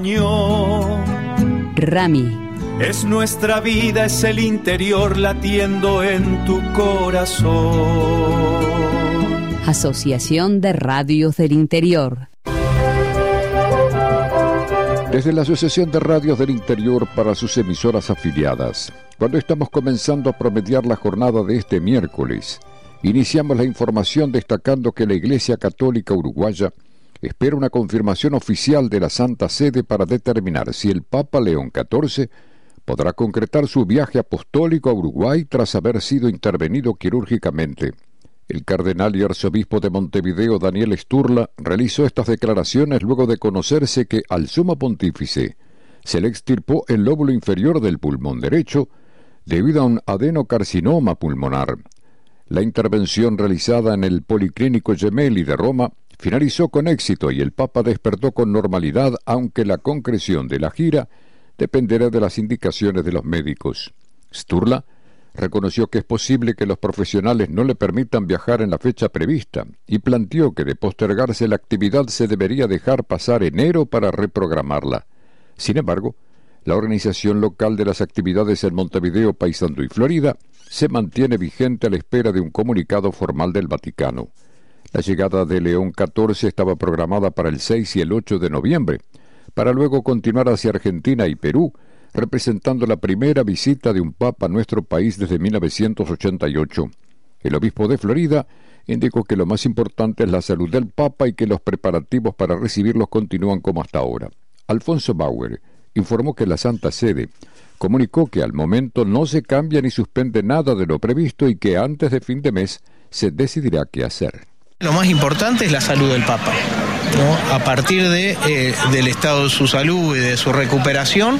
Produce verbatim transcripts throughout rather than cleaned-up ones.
Rami. Es nuestra vida, es el interior latiendo en tu corazón. Asociación de Radios del Interior. Desde la Asociación de Radios del Interior para sus emisoras afiliadas, cuando estamos comenzando a promediar la jornada de este miércoles, iniciamos la información destacando que la Iglesia Católica Uruguaya espera una confirmación oficial de la Santa Sede para determinar si el Papa León catorce podrá concretar su viaje apostólico a Uruguay tras haber sido intervenido quirúrgicamente. El cardenal y arzobispo de Montevideo, Daniel Sturla, realizó estas declaraciones luego de conocerse que al sumo pontífice se le extirpó el lóbulo inferior del pulmón derecho debido a un adenocarcinoma pulmonar. La intervención realizada en el Policlínico Gemelli de Roma finalizó con éxito y el Papa despertó con normalidad, aunque la concreción de la gira dependerá de las indicaciones de los médicos. Sturla reconoció que es posible que los profesionales no le permitan viajar en la fecha prevista y planteó que de postergarse la actividad se debería dejar pasar enero para reprogramarla. Sin embargo, la organización local de las actividades en Montevideo, Paysandú y Florida se mantiene vigente a la espera de un comunicado formal del Vaticano. La llegada de León catorce estaba programada para el seis y el ocho de noviembre, para luego continuar hacia Argentina y Perú, representando la primera visita de un papa a nuestro país desde mil novecientos ochenta y ocho. El obispo de Florida indicó que lo más importante es la salud del papa y que los preparativos para recibirlos continúan como hasta ahora. Alfonso Bauer informó que la Santa Sede comunicó que al momento no se cambia ni suspende nada de lo previsto y que antes de fin de mes se decidirá qué hacer. Lo más importante es la salud del Papa, ¿no? A partir de, eh, del estado de su salud y de su recuperación,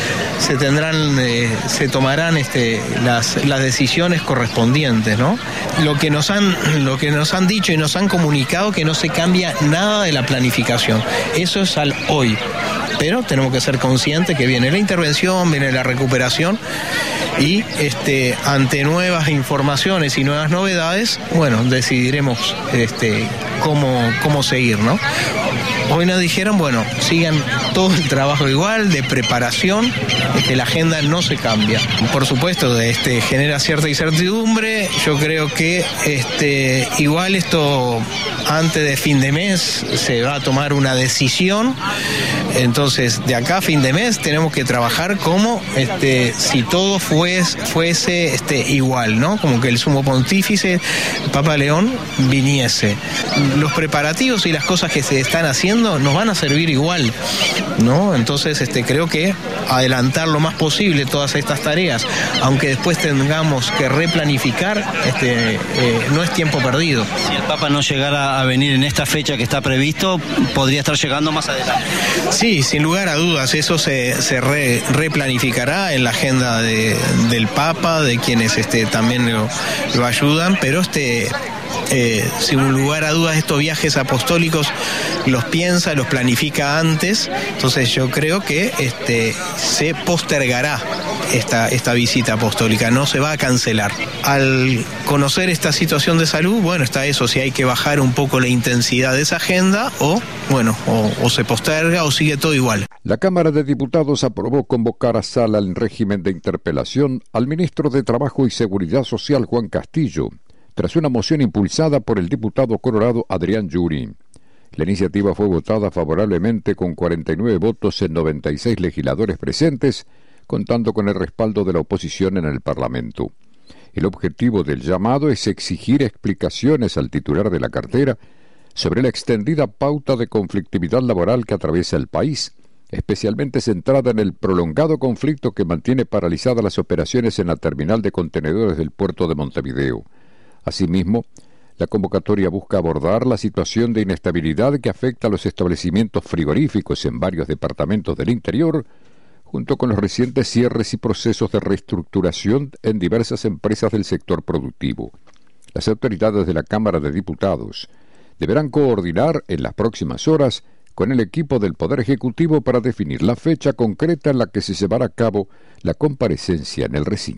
se tendrán, eh, se tomarán este, las, las decisiones correspondientes, ¿no? Lo que nos han, lo que nos han dicho y nos han comunicado que no se cambia nada de la planificación. Eso es al hoy. Pero tenemos que ser conscientes que viene la intervención, viene la recuperación y este, ante nuevas informaciones y nuevas novedades, bueno, decidiremos este, cómo, cómo seguir, ¿no? Hoy nos dijeron, bueno, sigan todo el trabajo igual, de preparación, que la agenda no se cambia. Por supuesto, este, genera cierta incertidumbre. Yo creo que este, igual esto, antes de fin de mes, se va a tomar una decisión. Entonces, de acá a fin de mes tenemos que trabajar como este, si todo fuese, fuese este, igual, ¿no? Como que el sumo pontífice, Papa León, viniese. Los preparativos y las cosas que se están haciendo nos van a servir igual, ¿no? Entonces, este, creo que adelantar lo más posible todas estas tareas, aunque después tengamos que replanificar, este, eh, no es tiempo perdido. Si el Papa no llegara a venir en esta fecha que está previsto, podría estar llegando más adelante. Sí, sin lugar a dudas, eso se, se re, replanificará en la agenda de, del Papa, de quienes este, también lo, lo ayudan, pero este... Eh, sin lugar a dudas estos viajes apostólicos los piensa, los planifica antes, entonces yo creo que este, se postergará esta, esta visita apostólica, no se va a cancelar. Al conocer esta situación de salud, bueno, está eso, si hay que bajar un poco la intensidad de esa agenda o, bueno, o, o se posterga o sigue todo igual. La Cámara de Diputados aprobó convocar a sala en régimen de interpelación al ministro de Trabajo y Seguridad Social, Juan Castillo, tras una moción impulsada por el diputado colorado Adrián Yuri. La iniciativa fue votada favorablemente con cuarenta y nueve votos en noventa y seis legisladores presentes, contando con el respaldo de la oposición en el Parlamento. El objetivo del llamado es exigir explicaciones al titular de la cartera sobre la extendida pauta de conflictividad laboral que atraviesa el país, especialmente centrada en el prolongado conflicto que mantiene paralizadas las operaciones en la terminal de contenedores del puerto de Montevideo. Asimismo, la convocatoria busca abordar la situación de inestabilidad que afecta a los establecimientos frigoríficos en varios departamentos del interior, junto con los recientes cierres y procesos de reestructuración en diversas empresas del sector productivo. Las autoridades de la Cámara de Diputados deberán coordinar en las próximas horas con el equipo del Poder Ejecutivo para definir la fecha concreta en la que se llevará a cabo la comparecencia en el recinto.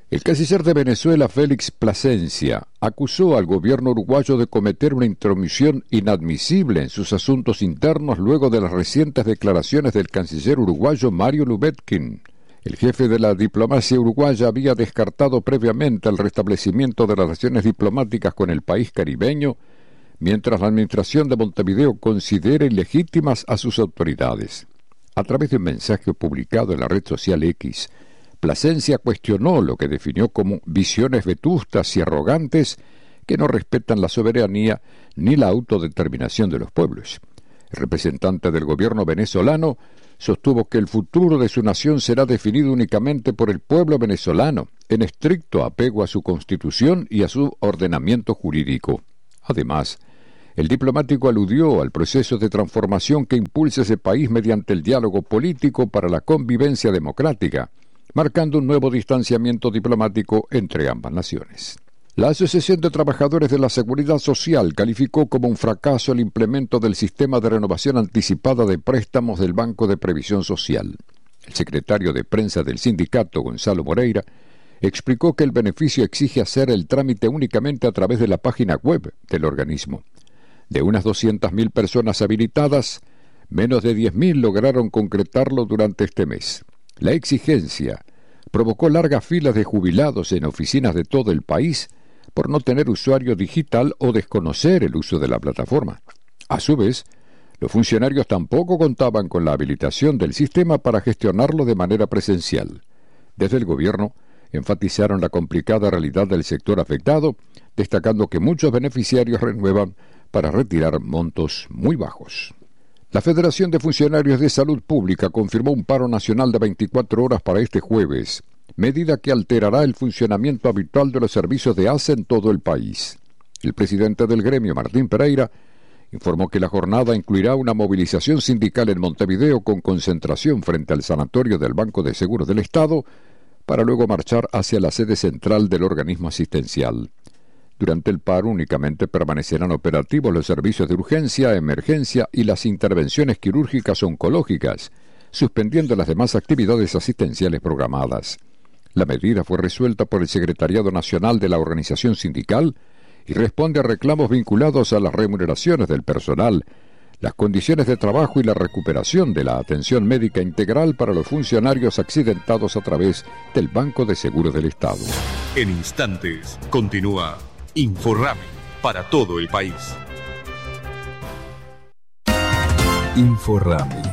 El canciller de Venezuela, Félix Plasencia, acusó al gobierno uruguayo de cometer una intromisión inadmisible en sus asuntos internos luego de las recientes declaraciones del canciller uruguayo Mario Lubetkin. El jefe de la diplomacia uruguaya había descartado previamente el restablecimiento de las relaciones diplomáticas con el país caribeño, mientras la administración de Montevideo considere ilegítimas a sus autoridades. A través de un mensaje publicado en la red social X, Plasencia cuestionó lo que definió como visiones vetustas y arrogantes que no respetan la soberanía ni la autodeterminación de los pueblos. El representante del gobierno venezolano sostuvo que el futuro de su nación será definido únicamente por el pueblo venezolano, en estricto apego a su constitución y a su ordenamiento jurídico. Además, el diplomático aludió al proceso de transformación que impulsa ese país mediante el diálogo político para la convivencia democrática, marcando un nuevo distanciamiento diplomático entre ambas naciones. La Asociación de Trabajadores de la Seguridad Social calificó como un fracaso el implemento del sistema de renovación anticipada de préstamos del Banco de Previsión Social. El secretario de prensa del sindicato, Gonzalo Moreira, explicó que el beneficio exige hacer el trámite únicamente a través de la página web del organismo. De unas doscientas mil personas habilitadas, menos de diez mil lograron concretarlo durante este mes. La exigencia provocó largas filas de jubilados en oficinas de todo el país por no tener usuario digital o desconocer el uso de la plataforma. A su vez, los funcionarios tampoco contaban con la habilitación del sistema para gestionarlo de manera presencial. Desde el gobierno enfatizaron la complicada realidad del sector afectado, destacando que muchos beneficiarios renuevan para retirar montos muy bajos. La Federación de Funcionarios de Salud Pública confirmó un paro nacional de veinticuatro horas para este jueves, medida que alterará el funcionamiento habitual de los servicios de A S E en todo el país. El presidente del gremio, Martín Pereira, informó que la jornada incluirá una movilización sindical en Montevideo con concentración frente al sanatorio del Banco de Seguros del Estado, para luego marchar hacia la sede central del organismo asistencial. Durante el paro únicamente permanecerán operativos los servicios de urgencia, emergencia y las intervenciones quirúrgicas oncológicas, suspendiendo las demás actividades asistenciales programadas. La medida fue resuelta por el Secretariado Nacional de la Organización Sindical y responde a reclamos vinculados a las remuneraciones del personal, las condiciones de trabajo y la recuperación de la atención médica integral para los funcionarios accidentados a través del Banco de Seguros del Estado. En instantes, continúa Inforrami para todo el país. Inforrami,